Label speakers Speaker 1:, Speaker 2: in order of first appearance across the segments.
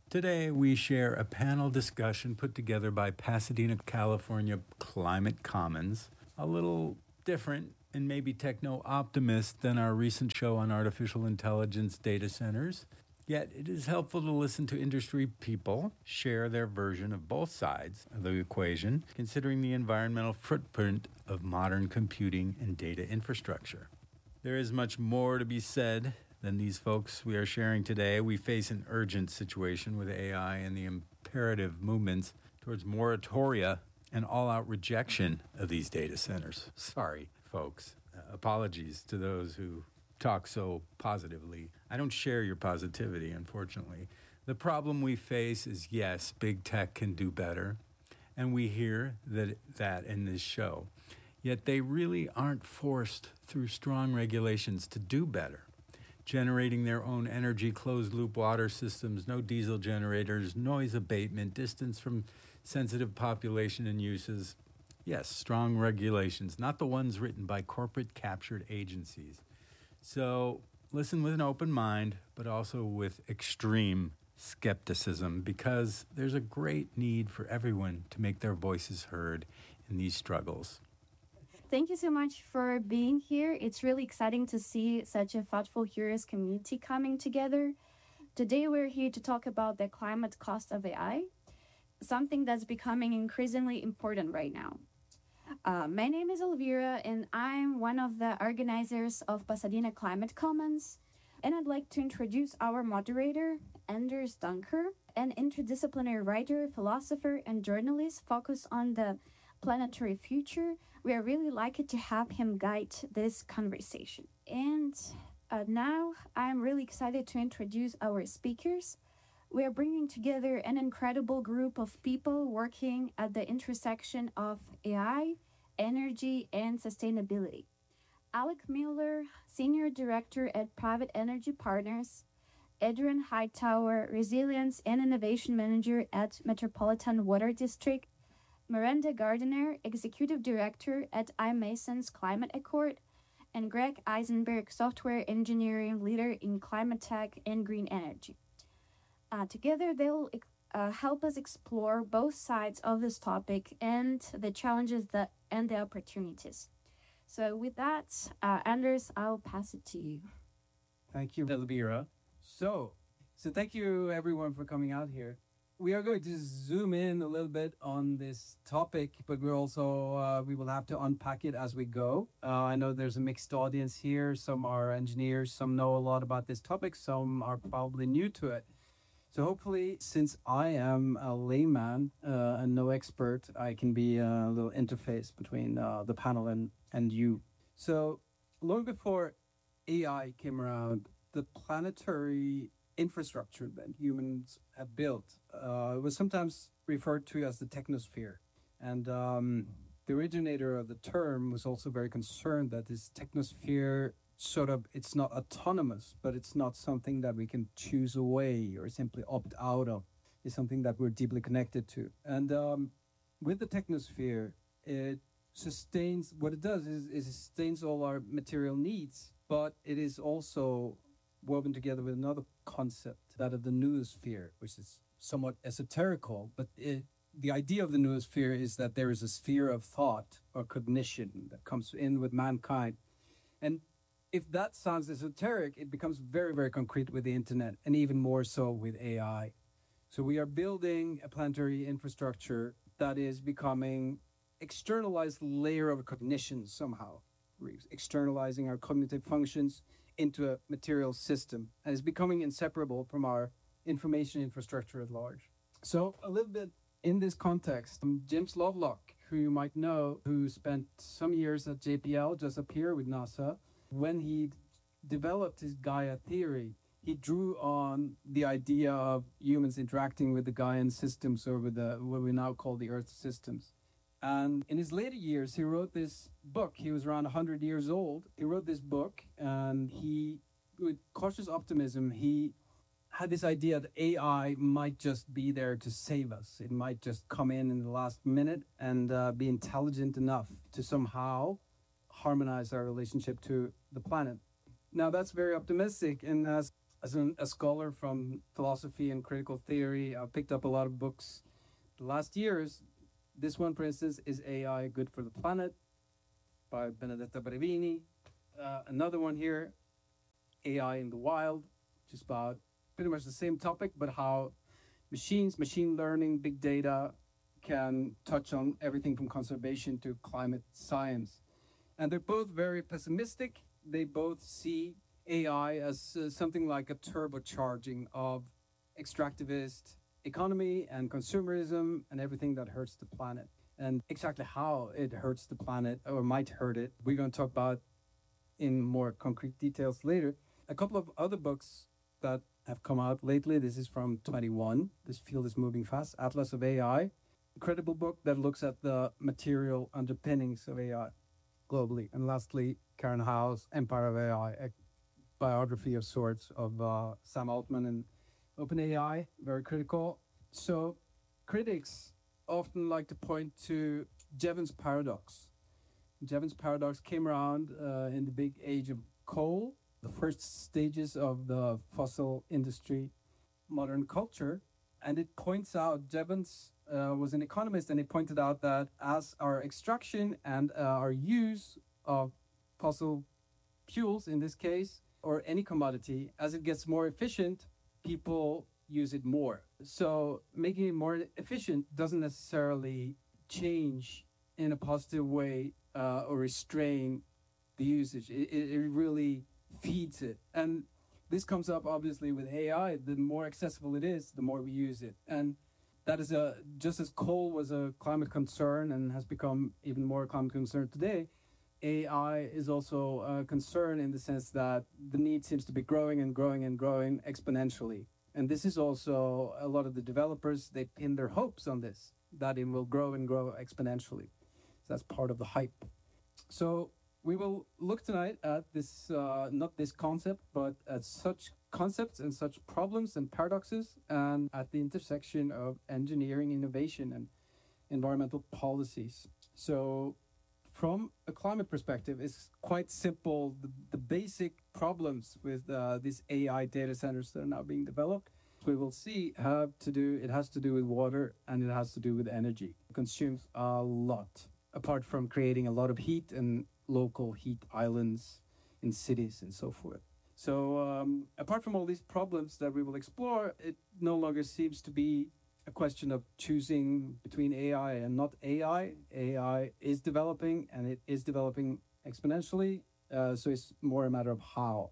Speaker 1: Today, we share a panel discussion put together by Pasadena, California Climate Commons, a little different and maybe techno-optimist than our recent show on artificial intelligence data centers. Yet, it is helpful to listen to industry people share their version of both sides of the equation, considering the environmental footprint of modern computing and data infrastructure. There is much more to be said than these folks we are sharing today. We face an urgent situation with AI and the imperative movements towards moratoria and all-out rejection of these data centers. Sorry, folks. Apologies to those who talk so positively. I don't share your positivity, unfortunately. The problem we face is, yes, big tech can do better, and we hear that in this show. Yet they really aren't forced through strong regulations to do better. Generating their own energy, closed-loop water systems, no diesel generators, noise abatement, distance from sensitive population and uses. Yes, strong regulations, not the ones written by corporate-captured agencies. So listen with an open mind, but also with extreme skepticism, because there's a great need for everyone to make their voices heard in these struggles.
Speaker 2: Thank you so much for being here. It's really exciting to see such a thoughtful, curious community coming together. Today, we're here to talk about the climate cost of AI, something that's becoming increasingly important right now. My name is Elvira, and I'm one of the organizers of Pasadena Climate Commons. And I'd like to introduce our moderator, Anders Dunker, an interdisciplinary writer, philosopher, and journalist focused on the planetary future. We are really lucky to have him guide this conversation. And now I'm really excited to introduce our speakers. We are bringing together an incredible group of people working at the intersection of AI, energy, and sustainability. Alec Miller, Senior Director at Private Energy Partners, Adrian Hightower, Resilience and Innovation Manager at Metropolitan Water District, Miranda Gardiner, Executive Director at iMason's Climate Accord, and Greg Eisenberg, Software Engineering Leader in Climate Tech and Green Energy. Together, they'll help us explore both sides of this topic and the challenges and the opportunities. So with that, Anders, I'll pass it to you.
Speaker 3: Thank you, Elvira. So thank you everyone for coming out here. We are going to zoom in a little bit on this topic, but we're also we will have to unpack it as we go. I know there's a mixed audience here. Some are engineers, some know a lot about this topic, some are probably new to it. So hopefully, since I am a layman and no expert, I can be a little interface between the panel and you. So long before AI came around, the planetary infrastructure that humans have built was sometimes referred to as the technosphere. And the originator of the term was also very concerned that this technosphere it's not autonomous, but it's not something that we can choose away or simply opt out of. It's something that we're deeply connected to. And with the technosphere, it sustains, what it does is it sustains all our material needs, but it is also woven together with another concept, that of the noosphere, which is somewhat esoterical, but the idea of the noosphere is that there is a sphere of thought or cognition that comes in with mankind. And if that sounds esoteric, it becomes very, very concrete with the internet, and even more so with AI. So we are building a planetary infrastructure that is becoming externalized layer of cognition somehow. We're externalizing our cognitive functions into a material system, and is becoming inseparable from our information infrastructure at large. So a little bit in this context, James Lovelock, who you might know, who spent some years at JPL, just up here with NASA, when he developed his Gaia theory, he drew on the idea of humans interacting with the Gaian systems, or with what we now call the Earth systems. And in his later years, he wrote this book. He was around 100 years old. He wrote this book, and he, with cautious optimism, he had this idea that AI might just be there to save us. It might just come in the last minute and be intelligent enough to somehow harmonize our relationship to the planet. Now, that's very optimistic, and as As a scholar from philosophy and critical theory, I've picked up a lot of books the last years. This one, for instance, is AI Good for the Planet by Benedetta Brevini. Another one here, AI in the Wild, which is about pretty much the same topic, but how machine learning, big data can touch on everything from conservation to climate science. And they're both very pessimistic. They both see AI as something like a turbocharging of extractivist economy and consumerism and everything that hurts the planet. And exactly how it hurts the planet or might hurt it, we're going to talk about in more concrete details later. A couple of other books that have come out lately. This is from 21. This field is moving fast. Atlas of AI. Incredible book that looks at the material underpinnings of AI globally. And lastly, Karen Howe's Empire of AI, a biography of sorts of Sam Altman and OpenAI, very critical. So critics often like to point to Jevons paradox. Jevons paradox came around in the big age of coal, the first stages of the fossil industry, modern culture. And it points out, Jevons was an economist, and he pointed out that as our extraction and our use of fossil fuels, in this case, or any commodity, as it gets more efficient, people use it more. So making it more efficient doesn't necessarily change in a positive way or restrain the usage. It really feeds it. And this comes up obviously with AI. The more accessible it is, the more we use it. And that is just as coal was a climate concern and has become even more a climate concern today, AI is also a concern in the sense that the need seems to be growing and growing and growing exponentially. And this is also a lot of the developers, they pin their hopes on this, that it will grow and grow exponentially. So that's part of the hype. So we will look tonight at this, not this concept, but at such concepts and such problems and paradoxes, and at the intersection of engineering, innovation, and environmental policies. So from a climate perspective, it's quite simple. The basic problems with these AI data centers that are now being developed, we will see it has to do with water, and it has to do with energy. It consumes a lot, apart from creating a lot of heat and local heat islands in cities and so forth. So apart from all these problems that we will explore, it no longer seems to be a question of choosing between AI and not AI. AI is developing, and it is developing exponentially. So it's more a matter of how.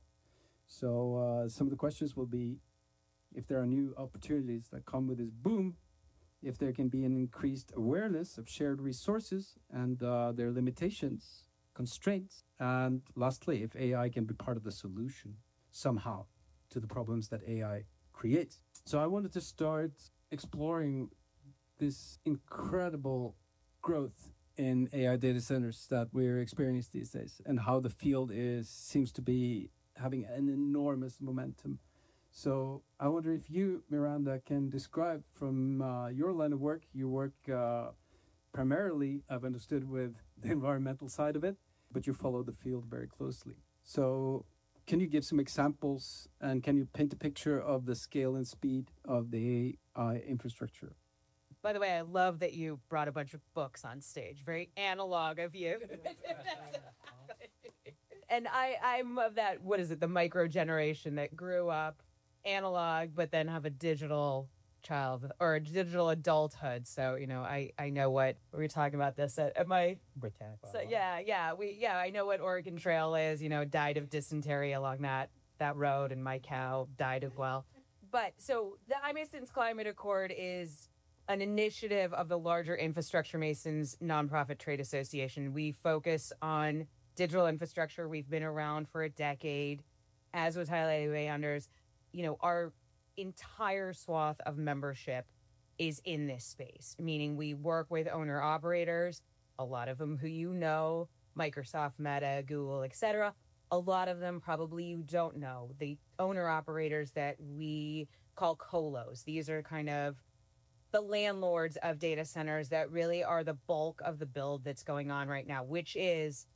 Speaker 3: So some of the questions will be if there are new opportunities that come with this boom, if there can be an increased awareness of shared resources and their limitations, constraints, and lastly, if AI can be part of the solution somehow to the problems that AI creates. So I wanted to start exploring this incredible growth in AI data centers that we're experiencing these days, and how the field seems to be having an enormous momentum. So I wonder if you, Miranda, can describe from your line of work. You work primarily, I've understood, with the environmental side of it, but you follow the field very closely. So can you give some examples, and can you paint a picture of the scale and speed of the AI infrastructure?
Speaker 4: By the way, I love that you brought a bunch of books on stage. Very analog of you. And I'm of that, what is it, the micro generation that grew up analog, but then have a digital child or a digital adulthood. So, I know what we were talking about this at my
Speaker 5: Britannica.
Speaker 4: So I know what Oregon Trail is, died of dysentery along that road, and my cow died as well. But so the iMasons Climate Accord is an initiative of the larger Infrastructure Masons nonprofit trade association. We focus on digital infrastructure. We've been around for a decade, as was highlighted by Anders. Our entire swath of membership is in this space, meaning we work with owner operators, a lot of them who Microsoft, Meta, Google, etc. A lot of them probably you don't know. The owner operators that we call colos. These are kind of the landlords of data centers that really are the bulk of the build that's going on right now, which is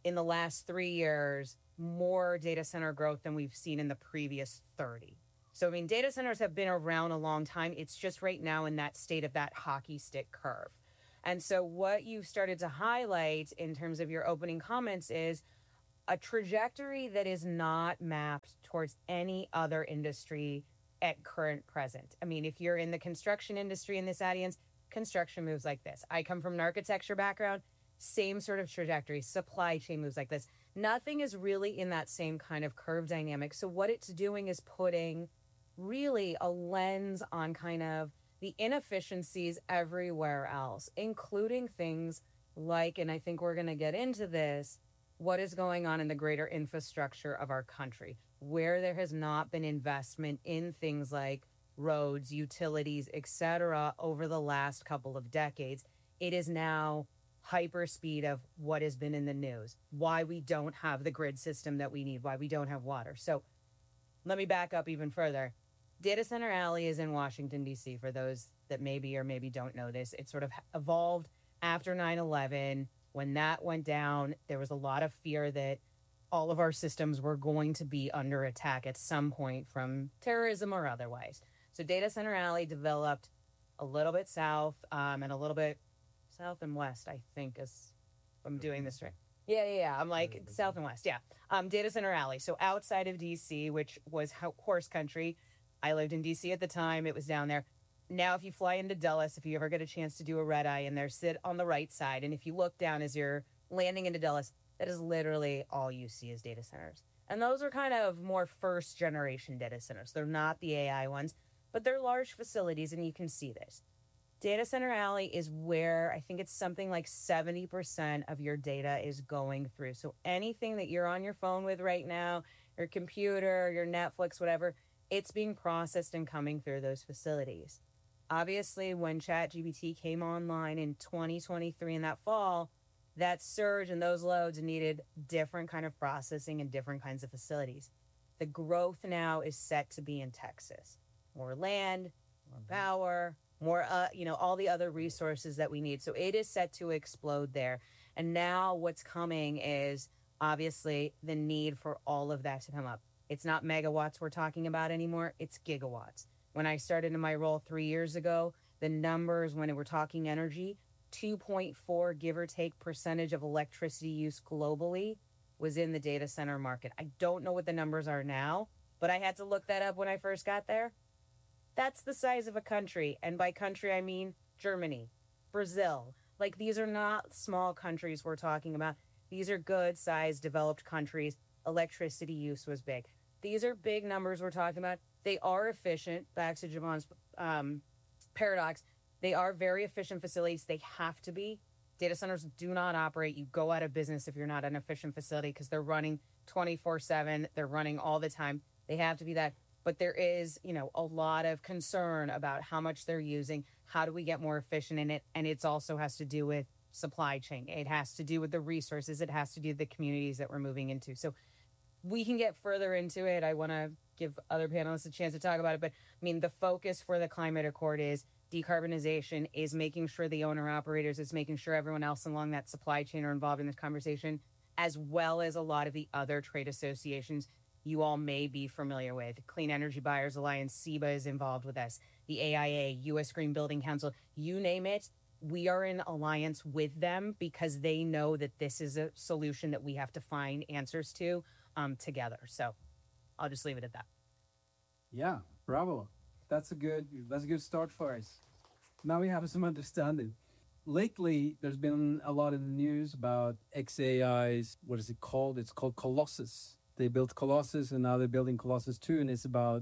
Speaker 4: in the last 3 years, more data center growth than we've seen in the previous 30. So, I mean, data centers have been around a long time. It's just right now in that state of that hockey stick curve. And so what you've started to highlight in terms of your opening comments is a trajectory that is not mapped towards any other industry at current present. I mean, if you're in the construction industry in this audience, construction moves like this. I come from an architecture background, same sort of trajectory. Supply chain moves like this. Nothing is really in that same kind of curve dynamic. So what it's doing is putting really a lens on kind of the inefficiencies everywhere else, including things like, and I think we're going to get into this, what is going on in the greater infrastructure of our country, where there has not been investment in things like roads, utilities, etc. over the last couple of decades. It is now hyperspeed of what has been in the news, why we don't have the grid system that we need, why we don't have water. So let me back up even further. Data Center Alley is in Washington, D.C., for those that maybe or maybe don't know this. It sort of evolved after 9/11. When that went down, there was a lot of fear that all of our systems were going to be under attack at some point from terrorism or otherwise. So Data Center Alley developed a little bit south and a little bit south and west, I think, is if I'm doing this right. Yeah. I'm like south and west. Yeah. Data Center Alley. So outside of D.C., which was horse country. I lived in D.C. at the time. It was down there. Now, if you fly into Dulles, if you ever get a chance to do a red eye in there, sit on the right side. And if you look down as you're landing into Dulles, that is literally all you see is data centers. And those are kind of more first generation data centers. They're not the AI ones, but they're large facilities, and you can see this. Data Center Alley is where I think it's something like 70% of your data is going through. So anything that you're on your phone with right now, your computer, your Netflix, whatever, it's being processed and coming through those facilities. Obviously, when ChatGPT came online in 2023 in that fall, that surge and those loads needed different kind of processing and different kinds of facilities. The growth now is set to be in Texas. More land, more power, more, all the other resources that we need. So it is set to explode there. And now what's coming is obviously the need for all of that to come up. It's not megawatts we're talking about anymore. It's gigawatts. When I started in my role 3 years ago, the numbers when we're talking energy, 2.4 give or take percentage of electricity use globally was in the data center market. I don't know what the numbers are now, but I had to look that up when I first got there. That's the size of a country. And by country, I mean Germany, Brazil. Like, these are not small countries we're talking about. These are good sized developed countries. Electricity use was big. These are big numbers we're talking about. They are efficient. Back to Javon's paradox. They are very efficient facilities. They have to be. Data centers do not operate. You go out of business if you're not an efficient facility because they're running 24/7. They're running all the time. They have to be that. But there is, a lot of concern about how much they're using. How do we get more efficient in it? And it also has to do with supply chain. It has to do with the resources. It has to do with the communities that we're moving into. So we can get further into it. I want to give other panelists a chance to talk about it. But I mean, the focus for the Climate Accord is decarbonization, is making sure the owner operators, is making sure everyone else along that supply chain are involved in this conversation, as well as a lot of the other trade associations you all may be familiar with. Clean Energy Buyers Alliance, SEBA is involved with us. The AIA, U.S. Green Building Council, you name it. We are in alliance with them because they know that this is a solution that we have to find answers to together. So I'll just leave it at that.
Speaker 3: Yeah, bravo. That's a good start for us. Now we have some understanding. Lately, there's been a lot in the news about xAI's, what is it called? It's called Colossus. They built Colossus and now they're building Colossus 2, and it's about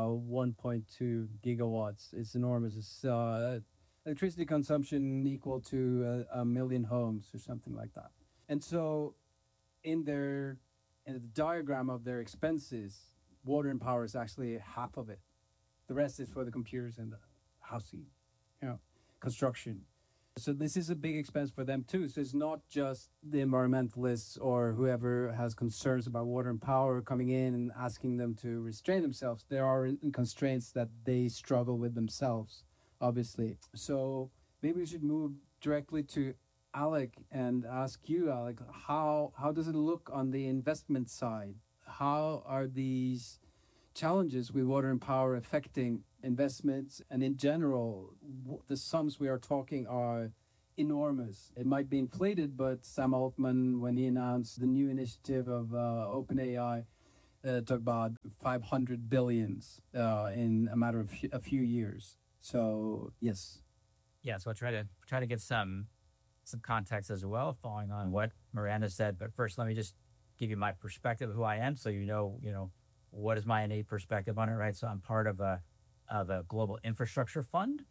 Speaker 3: 1.2 gigawatts. It's enormous. It's electricity consumption equal to a million homes or something like that. And so in the diagram of their expenses, water and power is actually half of it. The rest is for the computers and the housing, construction. So this is a big expense for them too. So it's not just the environmentalists or whoever has concerns about water and power coming in and asking them to restrain themselves. There are constraints that they struggle with themselves, obviously. So maybe we should move directly to Alec and ask you, Alec, how does it look on the investment side? How are these challenges with water and power affecting investments? And in general, the sums we are talking are enormous. It might be inflated, but Sam Altman, when he announced the new initiative of OpenAI, talked about 500 billions in a matter of a few years. So yes.
Speaker 5: Yeah, so I'll try to get some context as well, following on what Miranda said. But first, let me just give you my perspective of who I am, so you know what is my innate perspective on it, right? So I'm part of a global infrastructure fund.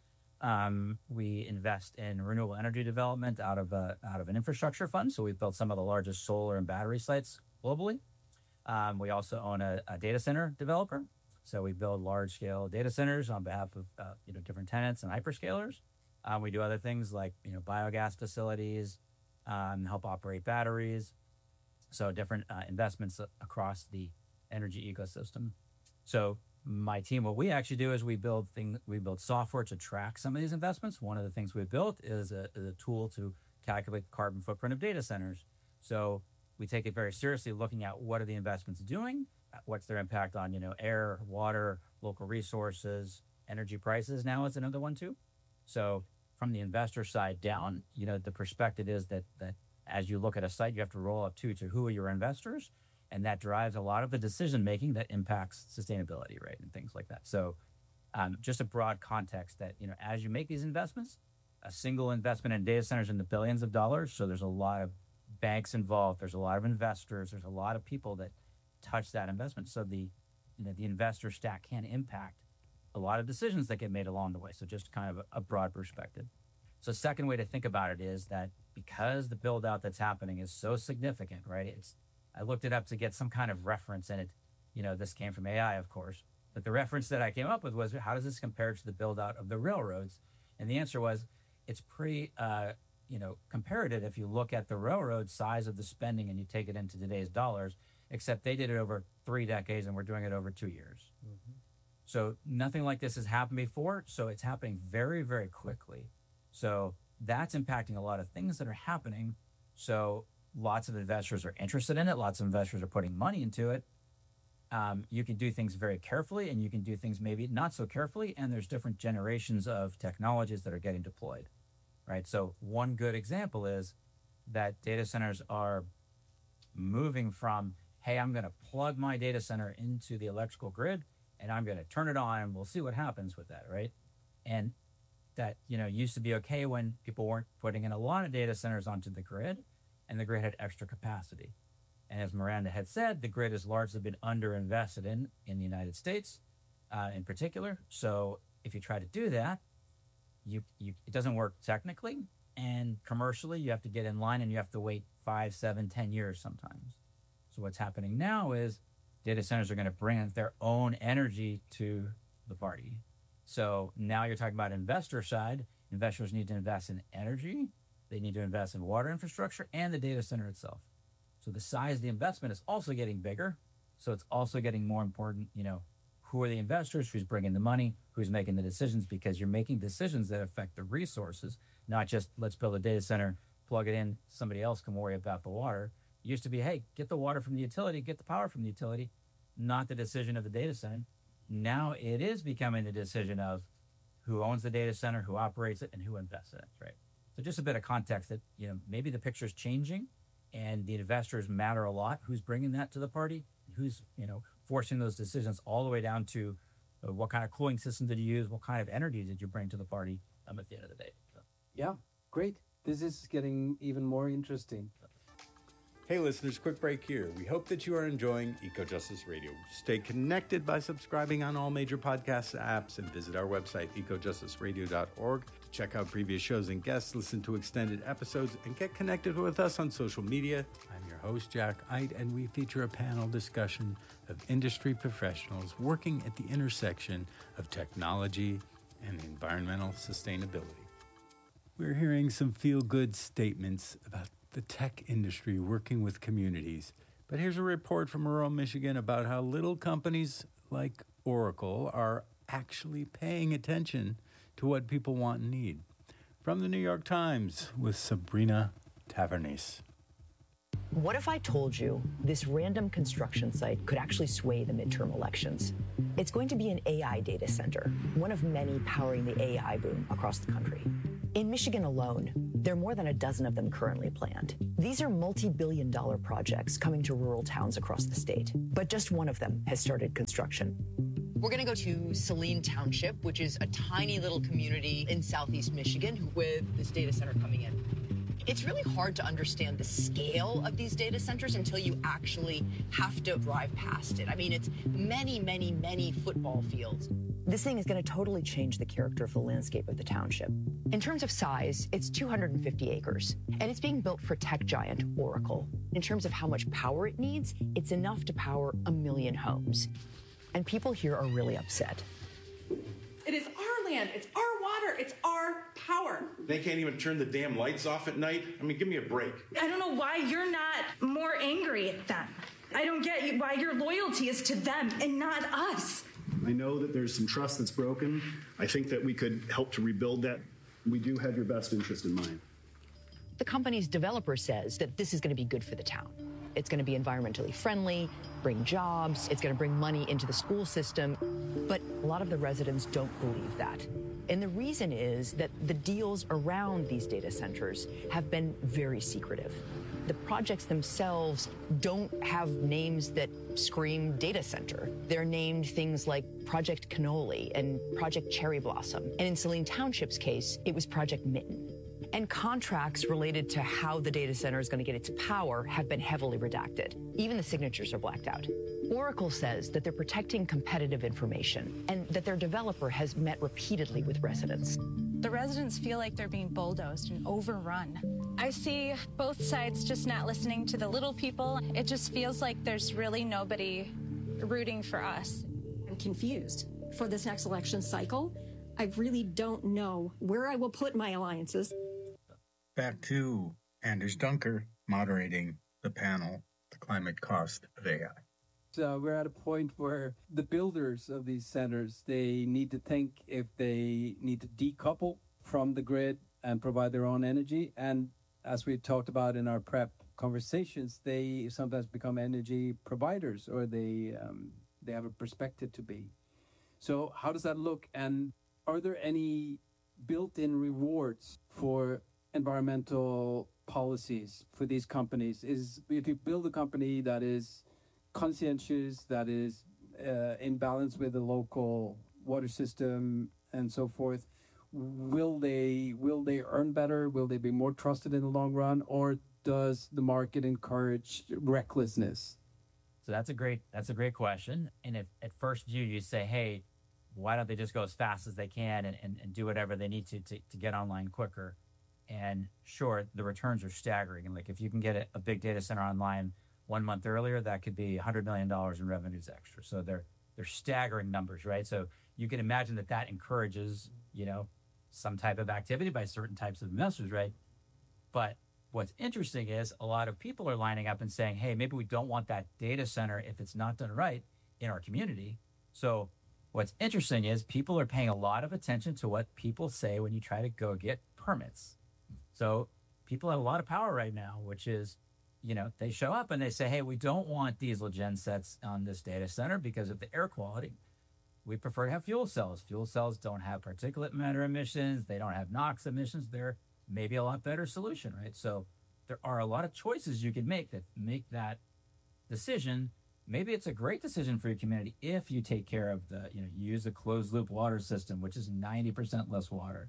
Speaker 5: We invest in renewable energy development out of an infrastructure fund. So we've built some of the largest solar and battery sites globally. We also own a data center developer. So we build large scale data centers on behalf of different tenants and hyperscalers. We do other things like biogas facilities, help operate batteries. So different investments across the energy ecosystem. So my team, what we actually do is we build software to track some of these investments. One of the things we built is a tool to calculate the carbon footprint of data centers. So we take it very seriously, looking at what are the investments doing, what's their impact on air, water, local resources, energy prices. Now is another one too. So from the investor side down, the perspective is that as you look at a site, you have to roll up to who are your investors. And that drives a lot of the decision making that impacts sustainability, right, and things like that. So, just a broad context that as you make these investments, a single investment in data centers in the billions of dollars. So there's a lot of banks involved. There's a lot of investors. There's a lot of people that touch that investment. So the investor stack can impact a lot of decisions that get made along the way. So just kind of a broad perspective. So second way to think about it is that because the build out that's happening is so significant, right? I looked it up to get some kind of reference, and this came from AI, of course. But the reference that I came up with was, how does this compare to the build out of the railroads? And the answer was, it's pretty, comparative if you look at the railroad size of the spending and you take it into today's dollars, except they did it over 3 decades and we're doing it over 2 years. Mm-hmm. So nothing like this has happened before. So it's happening very, very quickly. So that's impacting a lot of things that are happening. So lots of investors are interested in it. Lots of investors are putting money into it. You can do things very carefully and you can do things maybe not so carefully. And there's different generations of technologies that are getting deployed, right? So one good example is that data centers are moving from, hey, I'm going to plug my data center into the electrical grid and I'm going to turn it on and we'll see what happens with that, right? And that, used to be okay when people weren't putting in a lot of data centers onto the grid and the grid had extra capacity. And as Miranda had said, the grid has largely been underinvested in the United States in particular. So if you try to do that, it doesn't work technically, and commercially you have to get in line and you have to wait 5, 7, 10 years sometimes. So what's happening now is data centers are going to bring their own energy to the party. So now you're talking about investor side. Investors need to invest in energy. They need to invest in water infrastructure and the data center itself. So the size of the investment is also getting bigger. So it's also getting more important, who are the investors, who's bringing the money, who's making the decisions, because you're making decisions that affect the resources, not just let's build a data center, plug it in, somebody else can worry about the water. It used to be, hey, get the water from the utility, get the power from the utility, not the decision of the data center. Now it is becoming the decision of who owns the data center, who operates it, and who invests in it, right? So just a bit of context that, maybe the picture's changing and the investors matter a lot. Who's bringing that to the party? Who's, forcing those decisions all the way down to what kind of cooling system did you use? What kind of energy did you bring to the party at the end of the day? So.
Speaker 3: Yeah, great. This is getting even more interesting.
Speaker 1: Hey listeners, quick break here. We hope that you are enjoying EcoJustice Radio. Stay connected by subscribing on all major podcast apps and visit our website, ecojusticeradio.org, to check out previous shows and guests, listen to extended episodes, and get connected with us on social media. I'm your host, Jack Eit, and we feature a panel discussion of industry professionals working at the intersection of technology and environmental sustainability. We're hearing some feel-good statements about the tech industry working with communities. But here's a report from rural Michigan about how little companies like Oracle are actually paying attention to what people want and need. From the New York Times with Sabrina Tavernese.
Speaker 6: What if I told you this random construction site could actually sway the midterm elections? It's going to be an AI data center, one of many powering the AI boom across the country. In Michigan alone, there are more than a dozen of them currently planned. These are multi-billion-dollar projects coming to rural towns across the state, but just one of them has started construction.
Speaker 7: We're going to go to Saline Township, which is a tiny little community in southeast Michigan with this data center coming in. It's really hard to understand the scale of these data centers until you actually have to drive past it. I mean, it's many, many, many football fields.
Speaker 6: This thing is going to totally change the character of the landscape of the township.
Speaker 7: In terms of size, it's 250 acres, and it's being built for tech giant Oracle.
Speaker 6: In terms of how much power it needs, it's enough to power 1 million homes. And people here are really upset.
Speaker 8: It is our land, it's our water, it's our power.
Speaker 9: They can't even turn the damn lights off at night. I mean, give me a break.
Speaker 10: I don't know why you're not more angry at them. I don't get why your loyalty is to them and not us.
Speaker 11: I know that there's some trust that's broken. I think that we could help to rebuild that. We do have your best interest in mind.
Speaker 6: The company's developer says that this is going to be good for the town. It's going to be environmentally friendly, bring jobs, it's going to bring money into the school system. But a lot of the residents don't believe that. And the reason is that the deals around these data centers have been very secretive. The projects themselves don't have names that scream data center. They're named things like Project Cannoli and Project Cherry Blossom. And in Saline Township's case, it was Project Mitten. And contracts related to how the data center is going to get its power have been heavily redacted. Even the signatures are blacked out. Oracle says that they're protecting competitive information and that their developer has met repeatedly with residents.
Speaker 12: The residents feel like they're being bulldozed and overrun. I see both sides just not listening to the little people. It just feels like there's really nobody rooting for us.
Speaker 13: I'm confused. For this next election cycle, I really don't know where I will put my alliances.
Speaker 14: Back to Anders Dunker moderating the panel, The Climate Cost of AI.
Speaker 3: So we're at a point where the builders of these centers, they need to think if they need to decouple from the grid and provide their own energy. And as we talked about in our prep conversations, they sometimes become energy providers, or they have a perspective to be. So how does that look? And are there any built-in rewards for environmental policies for these companies? Is if you build a company that is conscientious, that is in balance with the local water system and so forth, will they earn better? Will they be more trusted in the long run, or does the market encourage recklessness?
Speaker 5: So that's a great question. And if at first view you say, hey, why don't they just go as fast as they can and do whatever they need to get online quicker? And sure, the returns are staggering. And like if you can get a big data center online 1 month earlier, that could be $100 million in revenues extra. So they're staggering numbers, right? So you can imagine that encourages, some type of activity by certain types of investors, right? But what's interesting is a lot of people are lining up and saying, hey, maybe we don't want that data center if it's not done right in our community. So what's interesting is people are paying a lot of attention to what people say when you try to go get permits. So people have a lot of power right now, which is, they show up and they say, hey, we don't want diesel gen sets on this data center because of the air quality. We prefer to have fuel cells. Fuel cells don't have particulate matter emissions. They don't have NOx emissions. They're maybe a lot better solution, right? So there are a lot of choices you can make that make that decision. Maybe it's a great decision for your community if you take care of use a closed loop water system, which is 90% less water.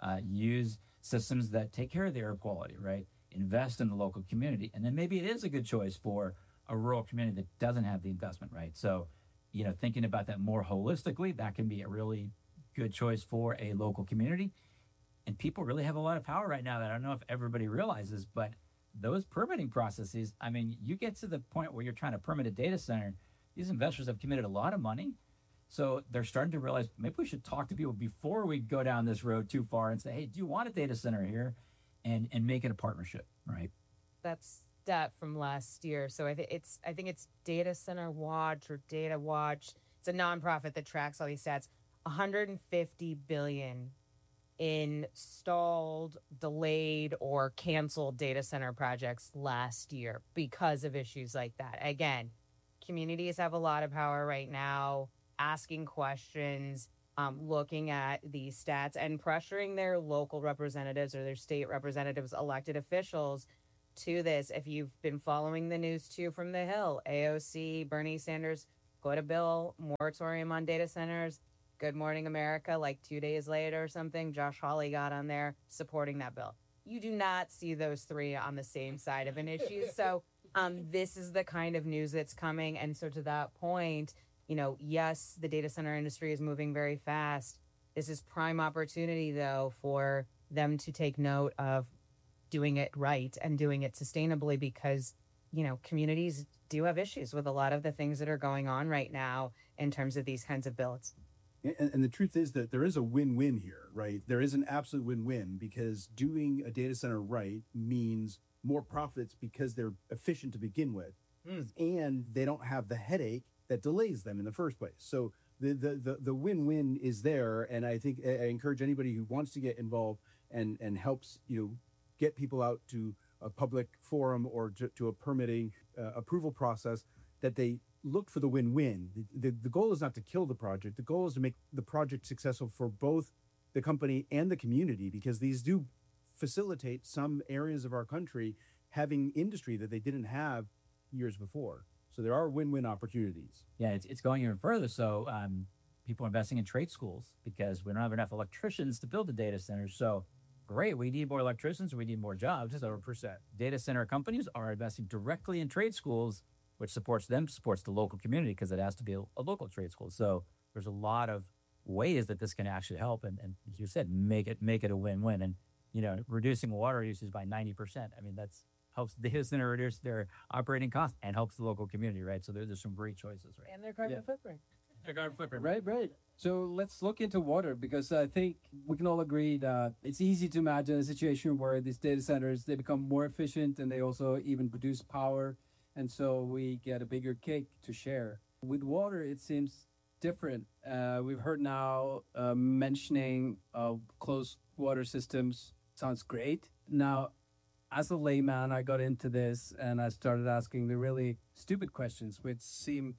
Speaker 5: Use systems that take care of the air quality, right? Invest in the local community. And then maybe it is a good choice for a rural community that doesn't have the investment, right? So, thinking about that more holistically, that can be a really good choice for a local community. And people really have a lot of power right now that I don't know if everybody realizes, but those permitting processes, I mean, you get to the point where you're trying to permit a data center, these investors have committed a lot of money. So they're starting to realize maybe we should talk to people before we go down this road too far and say, hey, do you want a data center here? And make it a partnership, right?
Speaker 4: That's stat from last year. So I think it's Data Center Watch or Data Watch. It's a nonprofit that tracks all these stats. $150 billion in stalled, delayed, or canceled data center projects last year because of issues like that. Again, communities have a lot of power right now, asking questions, looking at these stats, and pressuring their local representatives or their state representatives, elected officials, to this. If you've been following the news too from the Hill, AOC, Bernie Sanders put a bill, moratorium on data centers. Good Morning America, like 2 days later or something, Josh Hawley got on there supporting that bill. You do not see those three on the same side of an issue. So this is the kind of news that's coming. And so to that point, yes, the data center industry is moving very fast. This is prime opportunity, though, for them to take note of doing it right and doing it sustainably because, communities do have issues with a lot of the things that are going on right now in terms of these kinds of builds.
Speaker 15: And the truth is that there is a win-win here, right? There is an absolute win-win because doing a data center right means more profits because they're efficient to begin with, and they don't have the headache that delays them in the first place. So the win-win is there, and I think I encourage anybody who wants to get involved and helps get people out to a public forum or to a permitting approval process, that they look for the win-win. The goal is not to kill the project. The goal is to make the project successful for both the company and the community, because these do facilitate some areas of our country having industry that they didn't have years before. So there are win-win opportunities.
Speaker 5: Yeah, it's going even further. So people are investing in trade schools because we don't have enough electricians to build the data centers. So great, we need more electricians, we need more jobs. So 100%. Data center companies are investing directly in trade schools, which supports the local community because it has to be a local trade school. So there's a lot of ways that this can actually help, and as you said, make it a win-win. And reducing water usage by 90%. I mean, that's helps the data center reduce their operating costs and helps the local community, right? So there's some great choices, right?
Speaker 4: And their carbon footprint.
Speaker 5: Their carbon footprint,
Speaker 3: right. So let's look into water, because I think we can all agree that it's easy to imagine a situation where these data centers, they become more efficient and they also even produce power. And so we get a bigger cake to share. With water, it seems different. We've heard now mentioning closed water systems. Sounds great. Now, as a layman, I got into this and I started asking the really stupid questions, which seem,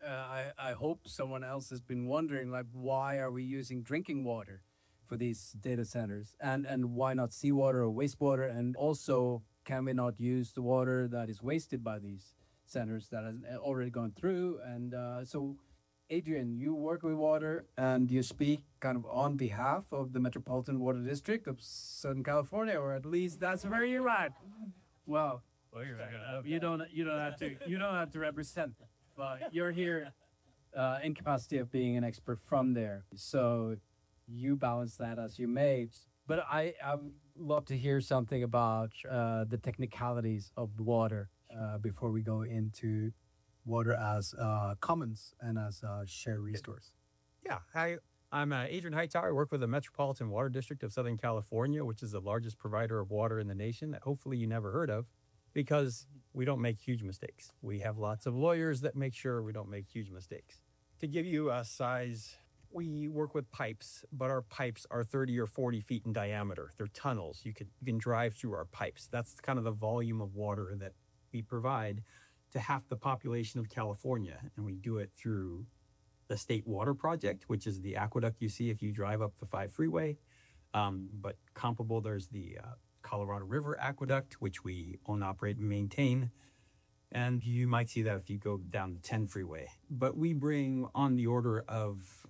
Speaker 3: I hope someone else has been wondering, like, why are we using drinking water for these data centers? And why not seawater or wastewater? And also, can we not use the water that is wasted by these centers that has already gone through? And so, Adrian, you work with water and you speak kind of on behalf of the Metropolitan Water District of Southern California, or at least that's where you're at. Well, you don't have to represent, but you're here in capacity of being an expert from there. So you balance that as you may. But I would love to hear something about the technicalities of water before we go into water as commons and as shared resource.
Speaker 16: Yeah, I'm Adrian Hightower. I work with the Metropolitan Water District of Southern California, which is the largest provider of water in the nation that hopefully you never heard of, because we don't make huge mistakes. We have lots of lawyers that make sure we don't make huge mistakes. To give you a size, we work with pipes, but our pipes are 30 or 40 feet in diameter. They're tunnels. You can drive through our pipes. That's kind of the volume of water that we provide to half the population of California. And we do it through the State Water Project, which is the aqueduct you see if you drive up the 5 freeway. But comparable, there's the Colorado River Aqueduct, which we own, operate, and maintain. And you might see that if you go down the 10 freeway. But we bring on the order of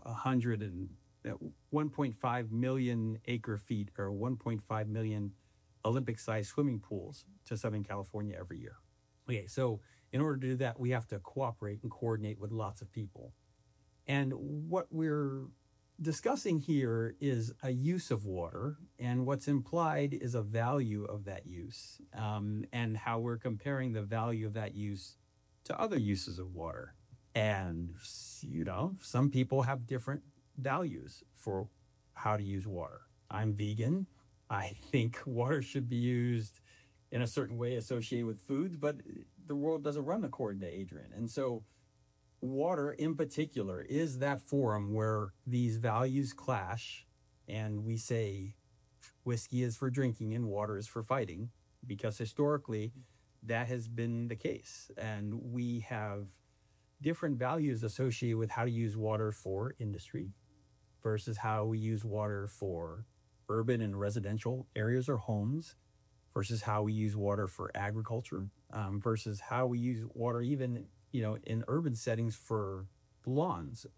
Speaker 16: 1.5 million acre feet, or 1.5 million Olympic-sized swimming pools to Southern California every year. Okay, so in order to do that, we have to cooperate and coordinate with lots of people. And what we're discussing here is a use of water, and what's implied is a value of that use, and how we're comparing the value of that use to other uses of water. And, some people have different values for how to use water. I'm vegan. I think water should be used in a certain way associated with foods, but the world doesn't run according to Adrian. And so water in particular is that forum where these values clash And we say whiskey is for drinking and water is for fighting, because historically that has been the case. And we have different values associated with how to use water for industry versus how we use water for urban and residential areas or homes, versus how we use water for agriculture, versus how we use water even, in urban settings for lawns